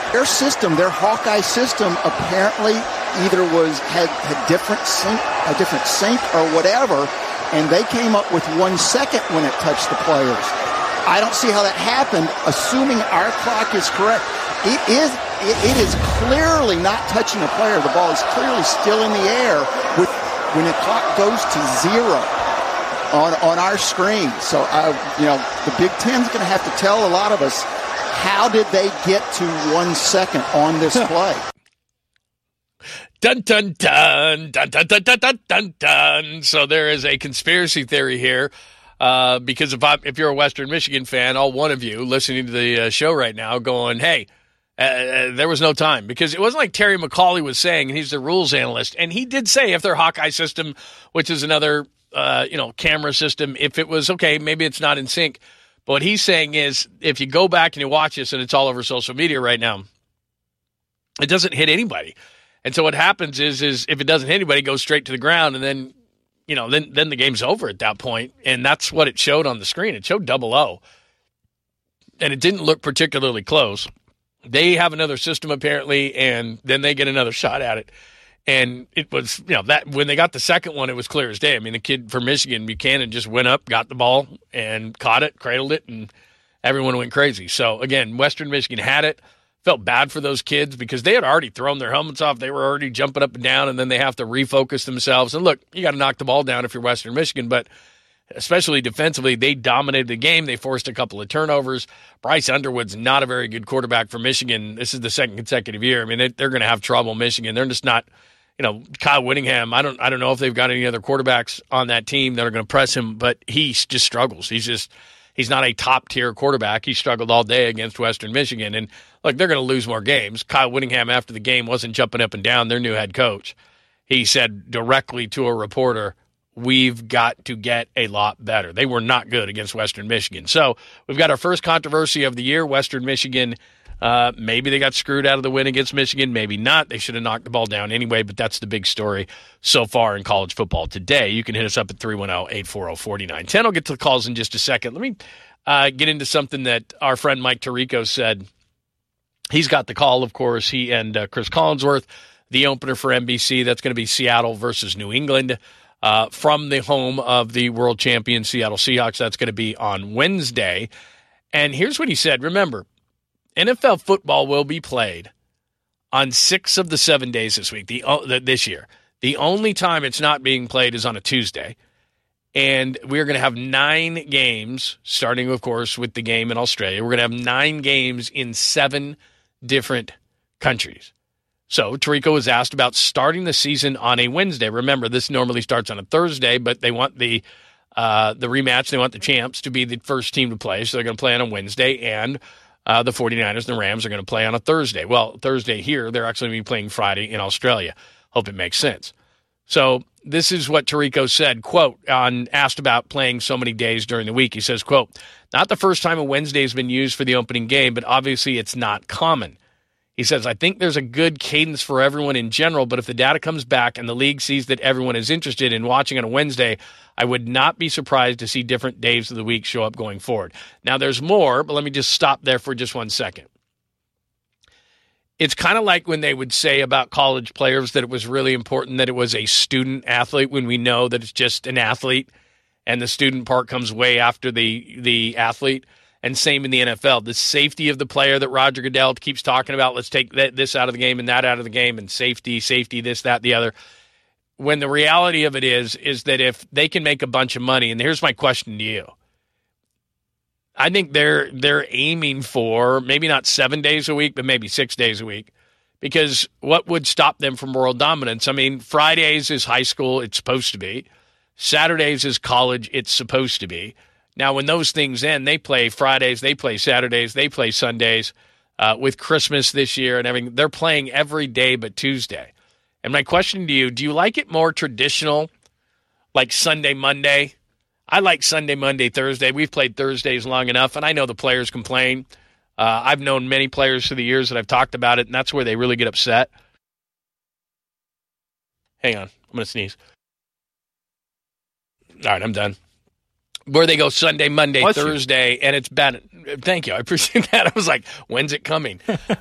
Their system, their Hawkeye system, apparently either had a different sync or whatever, and they came up with 1 second when it touched the players. I don't see how that happened, assuming our clock is correct. It is clearly not touching a player. The ball is clearly still in the air when the clock goes to 0 on our screen. So, the Big Ten's going to have to tell a lot of us, how did they get to 1 second on this play? Dun, dun, dun, dun, dun, dun, dun, dun, dun, dun. So there is a conspiracy theory here. Because if you're a Western Michigan fan, all one of you listening to the show right now going, hey, there was no time. Because it wasn't like Terry McCauley was saying, and he's the rules analyst, and he did say if their Hawkeye system, which is another camera system, if it was okay, maybe it's not in sync. But what he's saying is if you go back and you watch this, and it's all over social media right now, it doesn't hit anybody. And so what happens is if it doesn't hit anybody, it goes straight to the ground, and then then the game's over at that point, and that's what it showed on the screen. It showed 0-0, and it didn't look particularly close. They have another system apparently, and then they get another shot at it. And it was, that when they got the second one, it was clear as day. I mean, the kid from Michigan, Buchanan, just went up, got the ball, and caught it, cradled it, and everyone went crazy. So, again, Western Michigan had it. Felt bad for those kids because they had already thrown their helmets off. They were already jumping up and down, and then they have to refocus themselves. And look, you got to knock the ball down if you're Western Michigan, but especially defensively, they dominated the game. They forced a couple of turnovers. Bryce Underwood's not a very good quarterback for Michigan. This is the second consecutive year. I mean, they're going to have trouble, Michigan. They're just not, Kyle Whittingham. I don't know if they've got any other quarterbacks on that team that are going to press him, but he just struggles. He's not a top-tier quarterback. He struggled all day against Western Michigan. And, look, they're going to lose more games. Kyle Whittingham, after the game, wasn't jumping up and down, their new head coach. He said directly to a reporter, we've got to get a lot better. They were not good against Western Michigan. So we've got our first controversy of the year. Western Michigan, maybe they got screwed out of the win against Michigan. Maybe not. They should have knocked the ball down anyway, but that's the big story so far in college football today. You can hit us up at 310-840-4910. I'll get to the calls in just a second. Let me get into something that our friend Mike Tirico said. He's got the call, of course, he and Chris Collinsworth, the opener for NBC. That's going to be Seattle versus New England from the home of the world champion Seattle Seahawks. That's going to be on Wednesday. And here's what he said. Remember, NFL football will be played on 6 of the 7 days this week, this year. The only time it's not being played is on a Tuesday. And we're going to have 9 games, starting, of course, with the game in Australia. We're going to have 9 games in 7 different countries. So Tirico was asked about starting the season on a Wednesday. Remember, this normally starts on a Thursday, but they want the rematch. They want the champs to be the first team to play, so they're going to play on a Wednesday, and the 49ers and the Rams are going to play on a Thursday. Well, Thursday here, they're actually going to be playing Friday in Australia. Hope it makes sense. So this is what Tirico said, quote, asked about playing so many days during the week. He says, quote, not the first time a Wednesday has been used for the opening game, but obviously it's not common. He says, I think there's a good cadence for everyone in general, but if the data comes back and the league sees that everyone is interested in watching on a Wednesday, I would not be surprised to see different days of the week show up going forward. Now, there's more, but let me just stop there for just 1 second. It's kind of like when they would say about college players that it was really important that it was a student athlete when we know that it's just an athlete and the student part comes way after the athlete. And same in the NFL. The safety of the player that Roger Goodell keeps talking about, let's take this out of the game and that out of the game, and safety, this, that, the other. When the reality of it is that if they can make a bunch of money, and here's my question to you. I think they're aiming for maybe not 7 days a week, but maybe 6 days a week. Because what would stop them from world dominance? I mean, Fridays is high school, it's supposed to be. Saturdays is college, it's supposed to be. Now, when those things end, they play Fridays, they play Saturdays, they play Sundays. With Christmas this year and everything, they're playing every day but Tuesday. And my question to you, do you like it more traditional, like Sunday, Monday? I like Sunday, Monday, Thursday. We've played Thursdays long enough, and I know the players complain. I've known many players through the years that I've talked about it, and that's where they really get upset. Hang on. I'm going to sneeze. All right, I'm done. Where they go Sunday, Monday, Thursday, and it's bad. Thank you. I appreciate that. I was like, when's it coming?